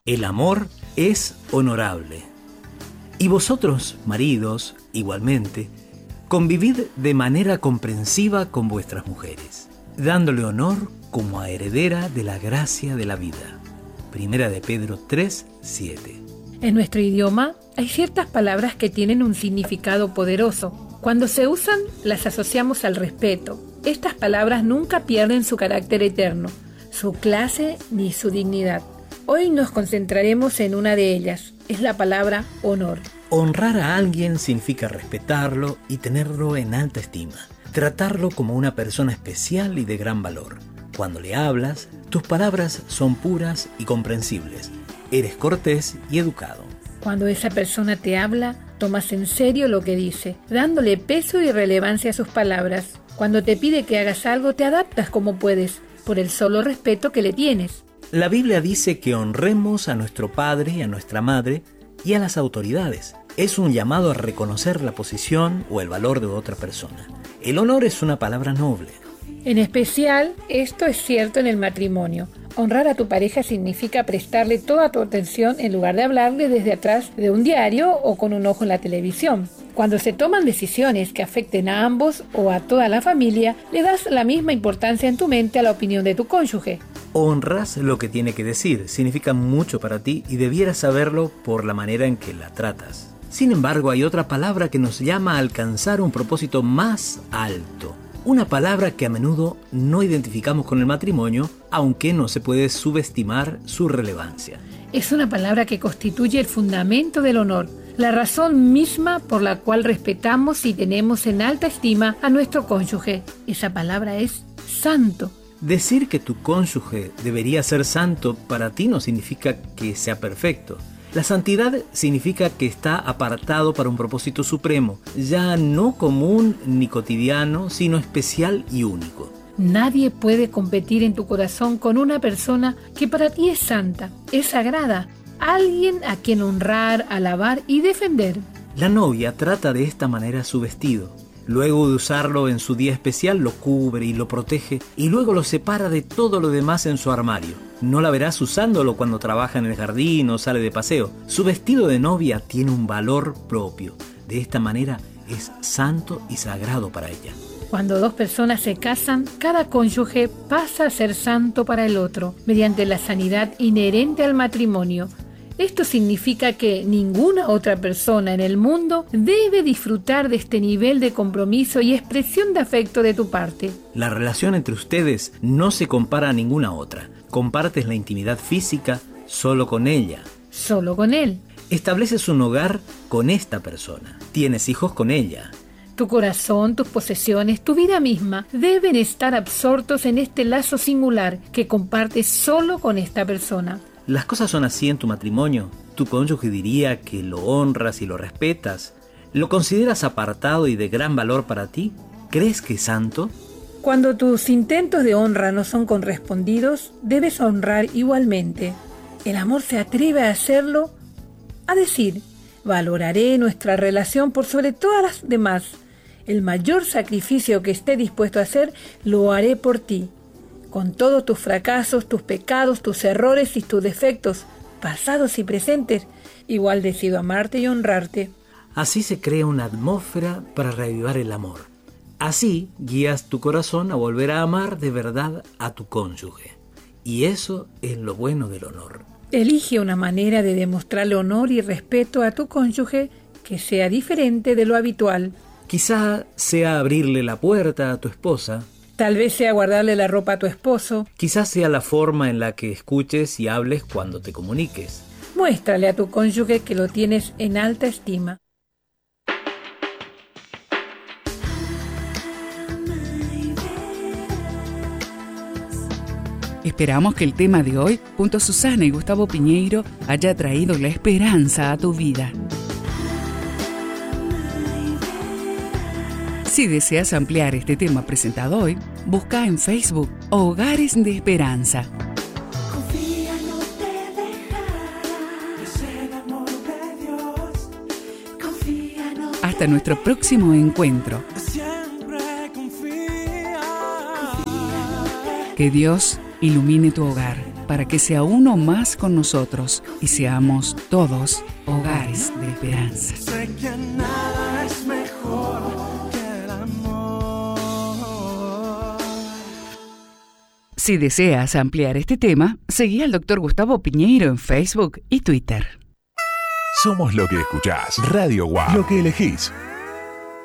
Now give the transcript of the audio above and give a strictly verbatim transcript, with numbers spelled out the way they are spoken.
El amor es honorable. Y vosotros, maridos, igualmente, convivid de manera comprensiva con vuestras mujeres, dándole honor como a heredera de la gracia de la vida. Primera de Pedro tres, siete. En nuestro idioma hay ciertas palabras que tienen un significado poderoso. Cuando se usan, las asociamos al respeto. Estas palabras nunca pierden su carácter eterno, su clase ni su dignidad. Hoy nos concentraremos en una de ellas, es la palabra honor. Honrar a alguien significa respetarlo y tenerlo en alta estima, tratarlo como una persona especial y de gran valor. Cuando le hablas, tus palabras son puras y comprensibles. Eres cortés y educado. Cuando esa persona te habla, tomas en serio lo que dice, dándole peso y relevancia a sus palabras. Cuando te pide que hagas algo, te adaptas como puedes, por el solo respeto que le tienes. La Biblia dice que honremos a nuestro padre y a nuestra madre y a las autoridades. Es un llamado a reconocer la posición o el valor de otra persona. El honor es una palabra noble. En especial, esto es cierto en el matrimonio. Honrar a tu pareja significa prestarle toda tu atención en lugar de hablarle desde atrás de un diario o con un ojo en la televisión. Cuando se toman decisiones que afecten a ambos o a toda la familia, le das la misma importancia en tu mente a la opinión de tu cónyuge. Honras lo que tiene que decir, significa mucho para ti y debieras saberlo por la manera en que la tratas. Sin embargo, hay otra palabra que nos llama a alcanzar un propósito más alto. Una palabra que a menudo no identificamos con el matrimonio, aunque no se puede subestimar su relevancia. Es una palabra que constituye el fundamento del honor, la razón misma por la cual respetamos y tenemos en alta estima a nuestro cónyuge. Esa palabra es santo. Decir que tu cónyuge debería ser santo para ti no significa que sea perfecto. La santidad significa que está apartado para un propósito supremo, ya no común ni cotidiano, sino especial y único. Nadie puede competir en tu corazón con una persona que para ti es santa, es sagrada, alguien a quien honrar, alabar y defender. La novia trata de esta manera su vestido. Luego de usarlo en su día especial, lo cubre y lo protege y luego lo separa de todo lo demás en su armario. No la verás usándolo cuando trabaja en el jardín o sale de paseo. Su vestido de novia tiene un valor propio. De esta manera es santo y sagrado para ella. Cuando dos personas se casan, cada cónyuge pasa a ser santo para el otro, mediante la sanidad inherente al matrimonio. Esto significa que ninguna otra persona en el mundo debe disfrutar de este nivel de compromiso y expresión de afecto de tu parte. La relación entre ustedes no se compara a ninguna otra. Compartes la intimidad física solo con ella. Solo con él. Estableces un hogar con esta persona. Tienes hijos con ella. Tu corazón, tus posesiones, tu vida misma deben estar absortos en este lazo singular que compartes solo con esta persona. ¿Las cosas son así en tu matrimonio? ¿Tu cónyuge diría que lo honras y lo respetas? ¿Lo consideras apartado y de gran valor para ti? ¿Crees que es santo? Cuando tus intentos de honra no son correspondidos, debes honrar igualmente. El amor se atreve a hacerlo, a decir, valoraré nuestra relación por sobre todas las demás. El mayor sacrificio que esté dispuesto a hacer, lo haré por ti. Con todos tus fracasos, tus pecados, tus errores y tus defectos, pasados y presentes, igual decido amarte y honrarte. Así se crea una atmósfera para reavivar el amor. Así guías tu corazón a volver a amar de verdad a tu cónyuge. Y eso es lo bueno del honor. Elige una manera de demostrarle honor y respeto a tu cónyuge que sea diferente de lo habitual. Quizá sea abrirle la puerta a tu esposa. Tal vez sea guardarle la ropa a tu esposo. Quizás sea la forma en la que escuches y hables cuando te comuniques. Muéstrale a tu cónyuge que lo tienes en alta estima. Esperamos que el tema de hoy, junto a Susana y Gustavo Piñeiro, haya traído la esperanza a tu vida. Si deseas ampliar este tema presentado hoy, busca en Facebook Hogares de Esperanza. Confía, no te dejará, es el amor de Dios. Confía, no te Hasta nuestro próximo encuentro. siempre confía. Confía, no te Que Dios ilumine tu hogar para que sea uno más con nosotros y seamos todos hogares de esperanza. Sé que nada es mejor que el amor. Si deseas ampliar este tema, seguí al doctor Gustavo Piñeiro en Facebook y Twitter. Somos lo que escuchás. Radio Guau. Lo que elegís.